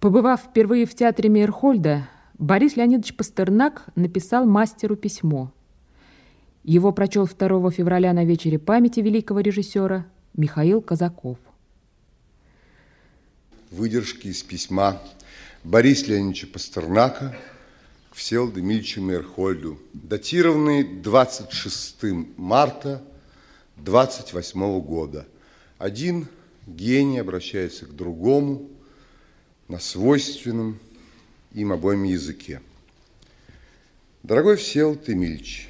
Побывав впервые в театре Мейерхольда, Борис Леонидович Пастернак написал мастеру письмо. Его прочел 2 февраля на вечере памяти великого режиссера Михаил Казаков. Выдержки из письма Бориса Леонидовича Пастернака к Всеволоду Эмильевичу Мейерхольду, датированные 26 марта 28 года. Один гений обращается к другому на свойственном им обоим языке. Дорогой Всеволод Эмильевич,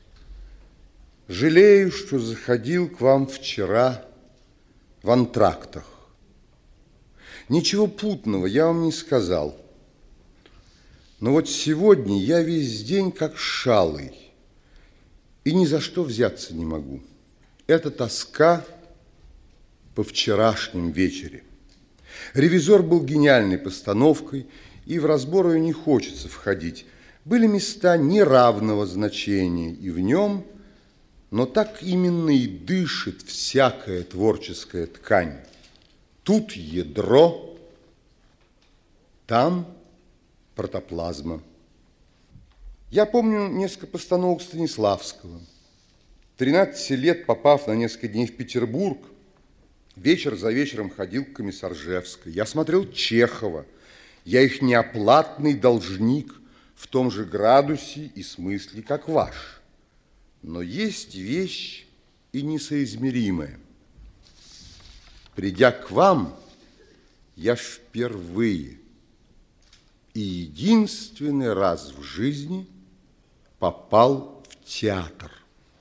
жалею, что заходил к вам вчера в антрактах. Ничего путного я вам не сказал. Но вот сегодня я весь день как шалый и ни за что взяться не могу. Это тоска по вчерашнем вечере. «Ревизор» был гениальной постановкой, и в разбор ее не хочется входить. Были места неравного значения и в нем, но так именно и дышит всякая творческая ткань. Тут ядро, там протоплазма. Я помню несколько постановок Станиславского. 13 лет, попав на несколько дней в Петербург, вечер за вечером ходил к Комиссаржевской. Я смотрел Чехова. Я их неоплатный должник в том же градусе и смысле, как ваш. Но есть вещь и несоизмеримая. Придя к вам, я впервые и единственный раз в жизни попал в театр.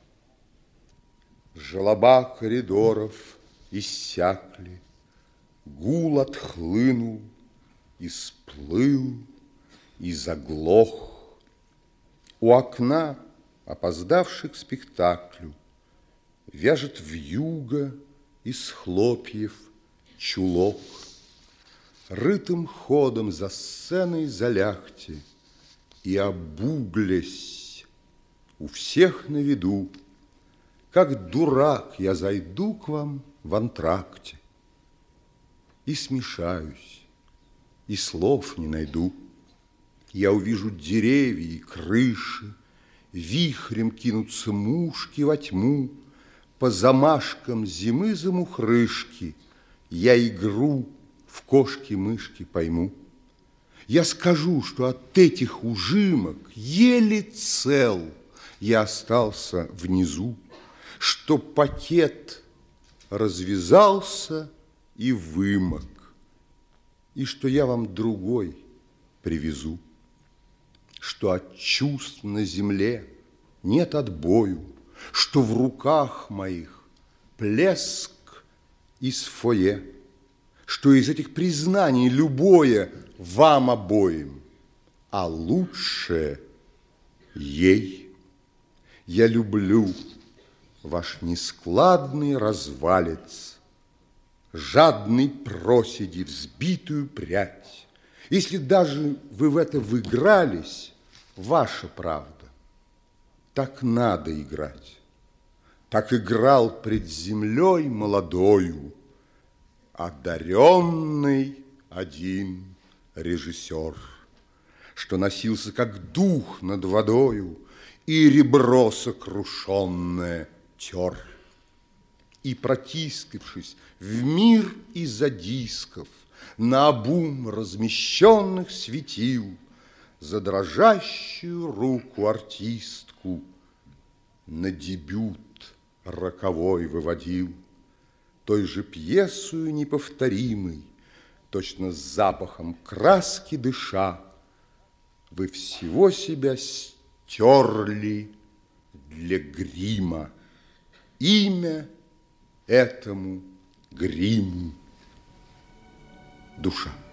Желоба коридоров иссякли, гул отхлынул, и сплыл, и заглох. У окна, опоздавший к спектаклю, вяжет вьюга из хлопьев чулок. Рытым ходом за сценой залягте и обуглясь у всех на виду. Как дурак я зайду к вам в антракте и смешаюсь, и слов не найду. Я увижу деревья и крыши, вихрем кинутся мушки во тьму, по замашкам зимы замухрышки я игру в кошки-мышки пойму. Я скажу, что от этих ужимок еле цел я остался внизу, что пакет развязался и вымок, и что я вам другой привезу, что от чувств на земле нет отбою, что в руках моих плеск из фойе, что из этих признаний любое вам обоим, а лучшее ей. Я люблю ваш нескладный развалец, жадный проседи, взбитую прядь. Если даже вы в это выигрались, ваша правда. Так надо играть. Так играл пред землей молодою одаренный один режиссер, что носился как дух над водою и ребро сокрушенное тер. И, протискавшись в мир из-за дисков, наобум размещенных светил, за дрожащую руку артистку на дебют роковой выводил, той же пьесою неповторимой, точно с запахом краски дыша, вы всего себя стерли для грима. Имя этому гриму душа.